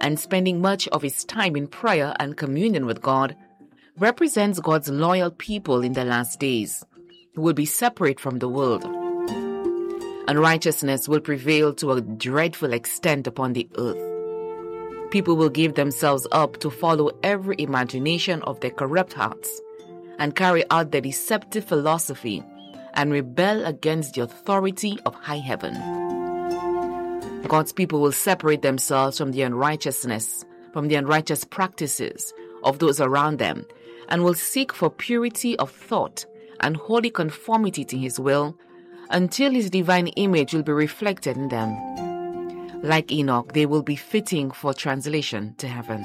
and spending much of his time in prayer and communion with God, represents God's loyal people in the last days, who will be separate from the world. Unrighteousness will prevail to a dreadful extent upon the earth. People will give themselves up to follow every imagination of their corrupt hearts and carry out their deceptive philosophy and rebel against the authority of high heaven. God's people will separate themselves from the unrighteous practices of those around them, and will seek for purity of thought and holy conformity to his will until his divine image will be reflected in them. Like Enoch, they will be fitting for translation to heaven.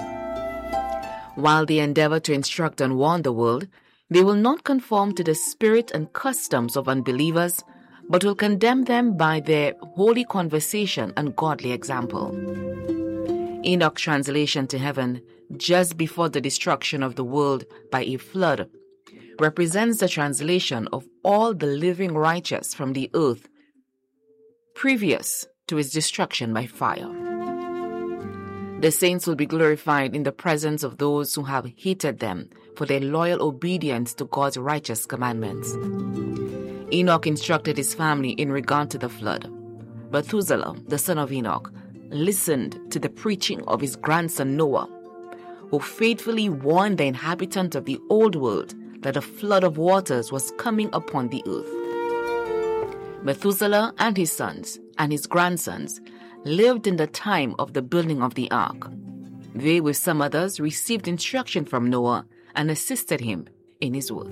While they endeavor to instruct and warn the world, they will not conform to the spirit and customs of unbelievers, but will condemn them by their holy conversation and godly example. Enoch's translation to heaven just before the destruction of the world by a flood represents the translation of all the living righteous from the earth previous to its destruction by fire. The saints will be glorified in the presence of those who have hated them for their loyal obedience to God's righteous commandments. Enoch instructed his family in regard to the flood. Methuselah, the son of Enoch, listened to the preaching of his grandson Noah, who faithfully warned the inhabitant of the old world that a flood of waters was coming upon the earth. Methuselah and his sons and his grandsons lived in the time of the building of the ark. They, with some others, received instruction from Noah and assisted him in his work.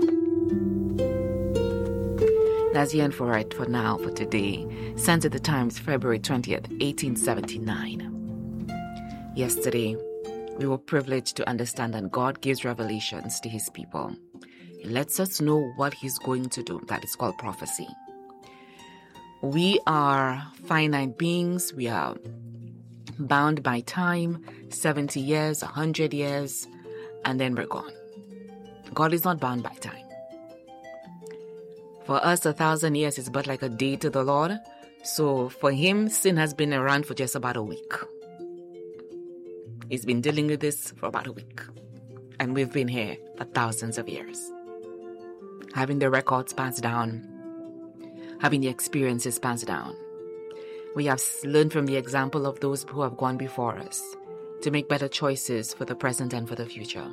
That's the end for it for now, for today. Sent at the Times, February 20th, 1879. Yesterday, we were privileged to understand that God gives revelations to his people. He lets us know what he's going to do. That is called prophecy. We are finite beings. We are bound by time, 70 years, 100 years, and then we're gone. God is not bound by time. For us, 1,000 years is but like a day to the Lord. So for him, sin has been around for just about a week. He's been dealing with this for about a week. And we've been here for thousands of years. Having the records passed down, having the experiences passed down. We have learned from the example of those who have gone before us to make better choices for the present and for the future.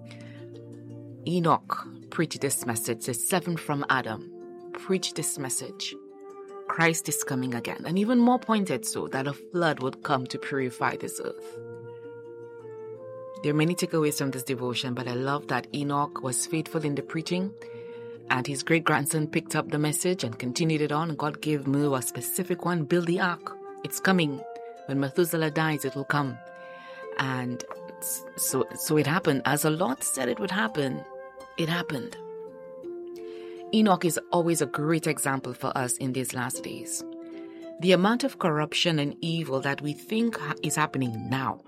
Enoch preached this message, the seventh from Adam, preached this message. Christ is coming again, and even more pointed so that a flood would come to purify this earth. There are many takeaways from this devotion, but I love that Enoch was faithful in the preaching, and his great-grandson picked up the message and continued it on, and God gave Noah a specific one: build the ark. It's coming. When Methuselah dies, it will come. And so it happened. As the Lord said it would happen, it happened. Enoch is always a great example for us in these last days. The amount of corruption and evil that we think is happening now.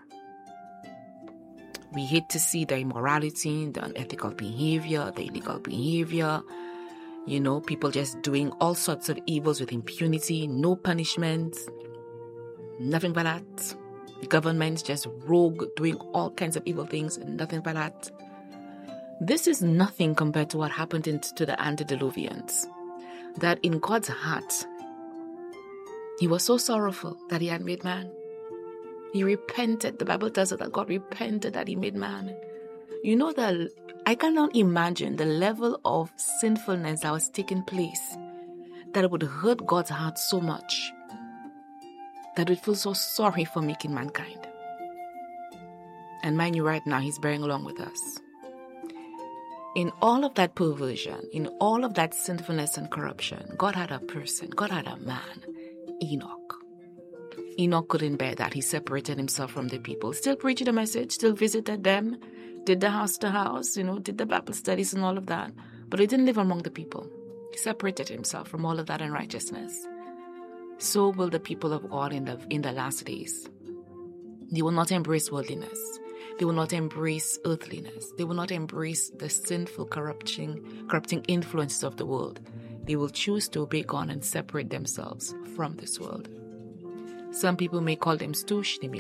We hate to see the immorality, the unethical behavior, the illegal behavior. People just doing all sorts of evils with impunity, no punishment, nothing but that. Governments just rogue, doing all kinds of evil things, and nothing but that. This is nothing compared to what happened to the antediluvians. That in God's heart, he was so sorrowful that he had made man. He repented. The Bible tells us that God repented that he made man. I cannot imagine the level of sinfulness that was taking place, that it would hurt God's heart so much, that it would feel so sorry for making mankind. And mind you, right now, he's bearing along with us. In all of that perversion, in all of that sinfulness and corruption, God had a person, God had a man, Enoch. Enoch couldn't bear that. He separated himself from the people. Still preached the message, still visited them, did the house to house, did the Bible studies and all of that. But he didn't live among the people. He separated himself from all of that unrighteousness. So will the people of God in the last days. They will not embrace worldliness. They will not embrace earthliness. They will not embrace the sinful, corrupting influences of the world. They will choose to obey God and separate themselves from this world. Some people may call them stoosh. They may